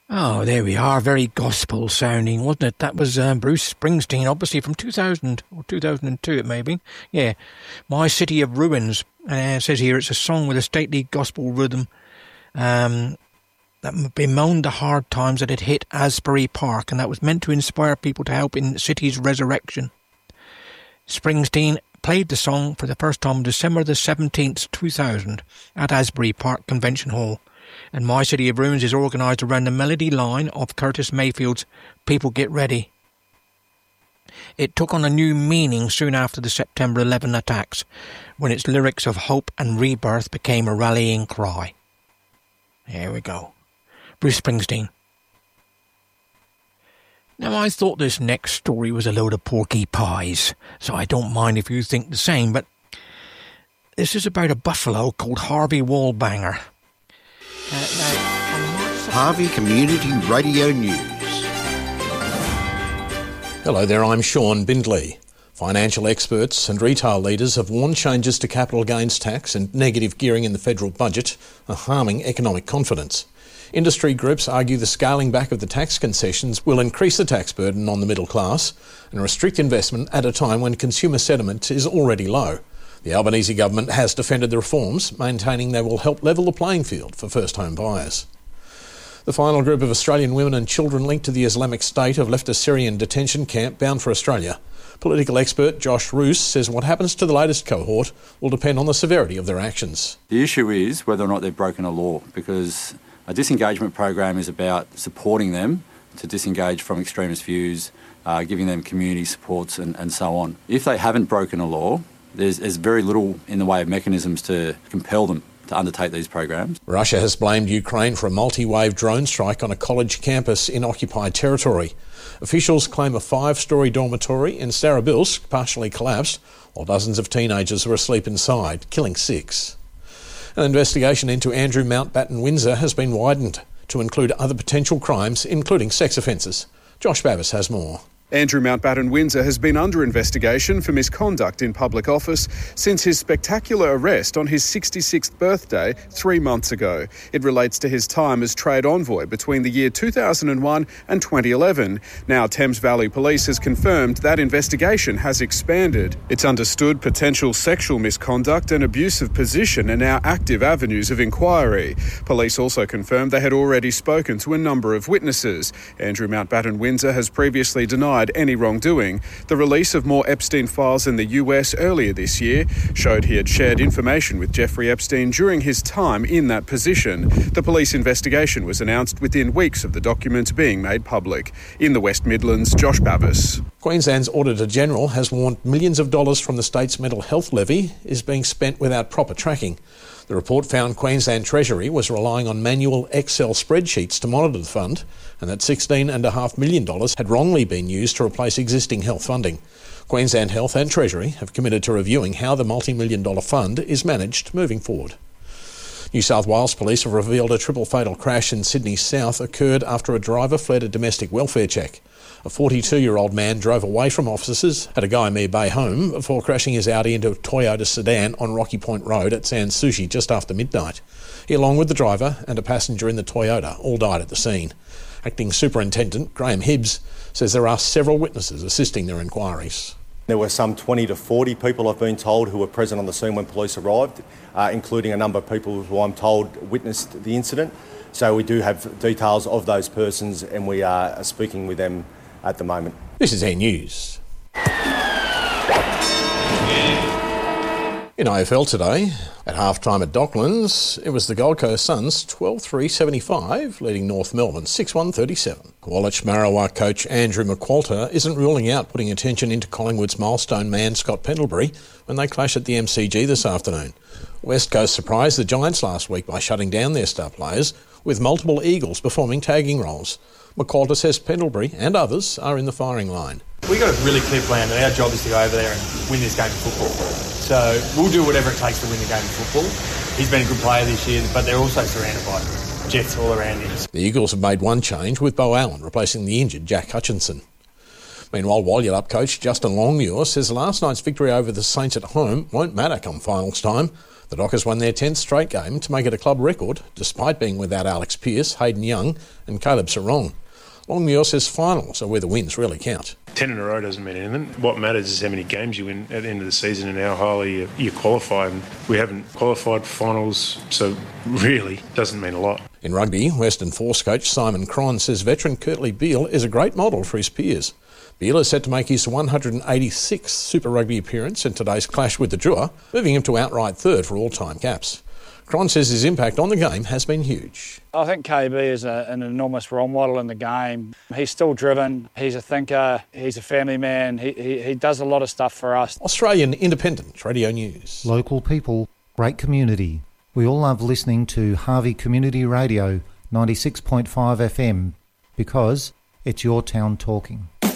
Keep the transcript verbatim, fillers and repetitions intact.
Oh, there we are. Very gospel sounding, wasn't it? That was um, Bruce Springsteen, obviously from two thousand or two thousand two it may be. Yeah. My City of Ruins. Uh, it says here it's a song with a stately gospel rhythm um, that bemoaned the hard times that had hit Asbury Park, and that was meant to inspire people to help in the city's resurrection. Springsteen played the song for the first time on December the seventeenth, two thousand at Asbury Park Convention Hall. And My City of Ruins is organised around the melody line of Curtis Mayfield's People Get Ready. It took on a new meaning soon after the September eleventh attacks, when its lyrics of hope and rebirth became a rallying cry. Here we go. Bruce Springsteen. Now, I thought this next story was a load of porky pies, so I don't mind if you think the same, but this is about a buffalo called Harvey Wallbanger. Uh, now, Harvey Community Radio News. Hello there, I'm Sean Bindley. Financial experts and retail leaders have warned changes to capital gains tax and negative gearing in the federal budget are harming economic confidence. Industry groups argue the scaling back of the tax concessions will increase the tax burden on the middle class and restrict investment at a time when consumer sentiment is already low. The Albanese government has defended the reforms, maintaining they will help level the playing field for first-home buyers. The final group of Australian women and children linked to the Islamic State have left a Syrian detention camp bound for Australia. Political expert Josh Roos says what happens to the latest cohort will depend on the severity of their actions. The issue is whether or not they've broken a law, because a disengagement program is about supporting them to disengage from extremist views, uh, giving them community supports and, and so on. If they haven't broken a law, There's, there's very little in the way of mechanisms to compel them to undertake these programs. Russia has blamed Ukraine for a multi-wave drone strike on a college campus in occupied territory. Officials claim a five-storey dormitory in Starobilsk partially collapsed, while dozens of teenagers were asleep inside, killing six. An investigation into Andrew Mountbatten Windsor has been widened to include other potential crimes, including sex offences. Josh Bavis has more. Andrew Mountbatten Windsor has been under investigation for misconduct in public office since his spectacular arrest on his sixty-sixth birthday three months ago. It relates to his time as trade envoy between the year two thousand one and twenty eleven. Now Thames Valley Police has confirmed that investigation has expanded. It's understood potential sexual misconduct and abuse of position are now active avenues of inquiry. Police also confirmed they had already spoken to a number of witnesses. Andrew Mountbatten Windsor has previously denied any wrongdoing. The release of more Epstein files in the U S earlier this year showed he had shared information with Jeffrey Epstein during his time in that position. The police investigation was announced within weeks of the documents being made public. In the West Midlands, Josh Bavis. Queensland's Auditor-General has warned millions of dollars from the state's mental health levy is being spent without proper tracking. The report found Queensland Treasury was relying on manual Excel spreadsheets to monitor the fund, and that sixteen point five million dollars had wrongly been used to replace existing health funding. Queensland Health and Treasury have committed to reviewing how the multi-million dollar fund is managed moving forward. New South Wales Police have revealed a triple fatal crash in Sydney South occurred after a driver fled a domestic welfare check. A forty-two-year-old man drove away from officers at a Guyamere Bay home before crashing his Audi into a Toyota sedan on Rocky Point Road at Sans Souci just after midnight. He, along with the driver and a passenger in the Toyota, all died at the scene. Acting Superintendent Graham Hibbs says there are several witnesses assisting their inquiries. There were some twenty to forty people, I've been told, who were present on the scene when police arrived, uh, including a number of people who I'm told witnessed the incident. So we do have details of those persons and we are speaking with them at the moment. This is Air News. In I F L today, at half-time at Docklands, it was the Gold Coast Suns twelve three seventy-five, leading North Melbourne six one thirty-seven. Woolwich Marrawah coach Andrew McQualter isn't ruling out putting attention into Collingwood's milestone man Scott Pendlebury when they clash at the M C G this afternoon. West Coast surprised the Giants last week by shutting down their star players, with multiple Eagles performing tagging roles. McQualter says Pendlebury and others are in the firing line. We've got a really clear plan that our job is to go over there and win this game of football. So we'll do whatever it takes to win the game of football. He's been a good player this year, but they're also surrounded by Jets all around him. The Eagles have made one change, with Beau Allen replacing the injured Jack Hutchinson. Meanwhile, Walyalup coach Justin Longmuir says last night's victory over the Saints at home won't matter come finals time. The Dockers won their tenth straight game to make it a club record, despite being without Alex Pearce, Hayden Young and Caleb Sarong. Longmuir says finals are where the wins really count. Ten in a row doesn't mean anything. What matters is how many games you win at the end of the season and how highly you, you qualify. And we haven't qualified for finals, so really doesn't mean a lot. In rugby, Western Force coach Simon Cron says veteran Kurtley Beale is a great model for his peers. Beale is set to make his one hundred eighty-sixth Super Rugby appearance in today's clash with the Drua, moving him to outright third for all-time caps. Cron says his impact on the game has been huge. I think K B is a, an enormous role model in the game. He's still driven, he's a thinker, he's a family man, he, he, he does a lot of stuff for us. Australian Independent Radio News. Local people, great community. We all love listening to Harvey Community Radio ninety-six point five F M because it's your town talking.